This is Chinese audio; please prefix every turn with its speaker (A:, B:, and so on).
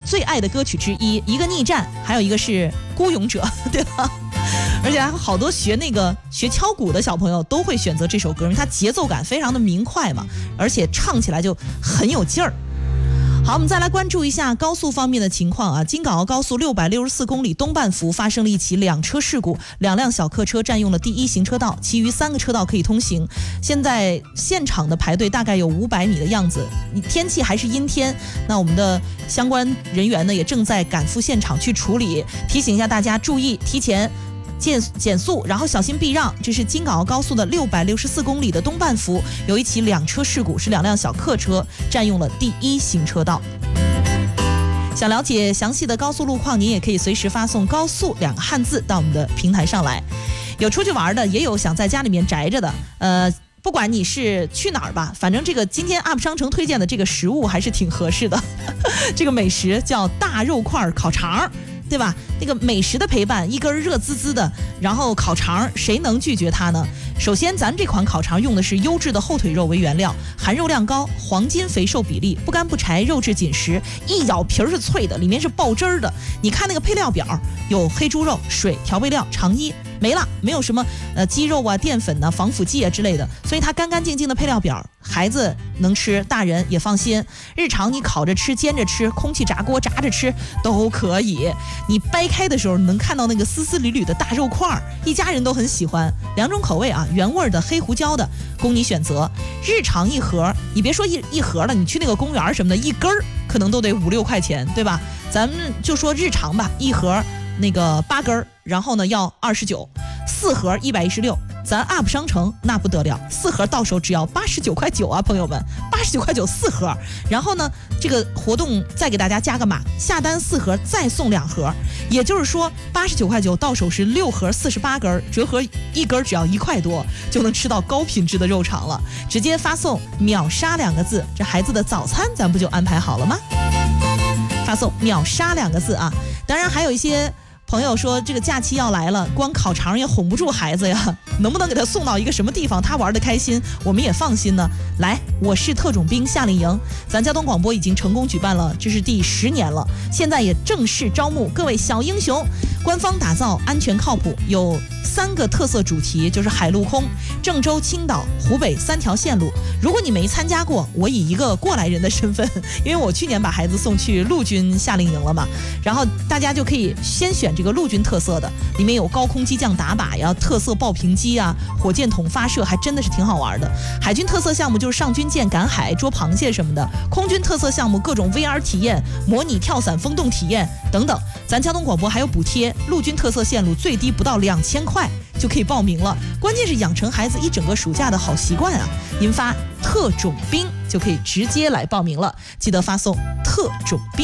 A: 最爱的歌曲之一，一个逆战，还有一个是孤勇者，对吧？而且还有好多学敲鼓的小朋友都会选择这首歌，因为它节奏感非常的明快嘛，而且唱起来就很有劲儿。好，我们再来关注一下高速方面的情况啊。京港澳高速664公里东半幅发生了一起2车事故，2辆小客车占用了第1行车道，其余3个车道可以通行。现在现场的排队大概有500米的样子，天气还是阴天，那我们的相关人员呢也正在赶赴现场去处理，提醒一下大家注意提前减速，然后小心避让。这是京港澳高速的664公里的东半幅，有一起2车事故，是2辆小客车占用了第1行车道。想了解详细的高速路况，您也可以随时发送高速2个汉字到我们的平台上来。有出去玩的，也有想在家里面宅着的，不管你是去哪儿吧，反正这个今天 UP 商城推荐的这个食物还是挺合适的。这个美食叫大肉块烤肠，对吧？那个美食的陪伴，一根热滋滋的，然后烤肠，谁能拒绝它呢？首先，咱这款烤肠用的是优质的后腿肉为原料，含肉量高，黄金肥瘦比例，不干不柴，肉质紧实，一咬皮是脆的，里面是爆汁儿的。你看那个配料表，有黑猪肉、水、调味料、肠衣，没了，没有什么鸡肉啊、淀粉啊、防腐剂啊之类的，所以它干干净净的配料表，孩子能吃，大人也放心。日常你烤着吃、煎着吃、空气炸锅炸着吃都可以。你掰开的时候能看到那个丝丝缕缕的大肉块，一家人都很喜欢。2种口味啊，原味的、黑胡椒的，供你选择。日常一盒，你别说一盒了，你去那个公园什么的，一根儿可能都得5-6块钱，对吧？咱们就说日常吧，一盒那个8根，然后呢要29，4盒116。咱 UP 商城那不得了，4盒到手只要89.9块啊，朋友们，89.9块4盒。然后呢，这个活动再给大家加个码，下单4盒再送2盒，也就是说89.9块到手是6盒48根，折合1根只要1块多，就能吃到高品质的肉肠了。直接发送秒杀2个字，这孩子的早餐咱不就安排好了吗？发送秒杀2个字啊！当然还有一些朋友说这个假期要来了，光烤肠也哄不住孩子呀，能不能给他送到一个什么地方他玩得开心，我们也放心呢？来，我是特种兵夏令营，咱交通广播已经成功举办了，这是第10年了，现在也正式招募各位小英雄。官方打造安全靠谱，有3个特色主题，就是海陆空、郑州、青岛、湖北3条线路。如果你没参加过，我以一个过来人的身份，因为我去年把孩子送去陆军夏令营了嘛，然后大家就可以先选这个陆军特色的，里面有高空机降打靶呀、特色爆屏机啊、火箭筒发射，还真的是挺好玩的。海军特色项目就是上军舰赶海、捉螃蟹什么的，空军特色项目各种 VR 体验、模拟跳伞风洞体验等等。咱交通广播还有补贴，陆军特色线路最低不到2000块就可以报名了，关键是养成孩子一整个暑假的好习惯啊！您发特种兵就可以直接来报名了，记得发送特种兵。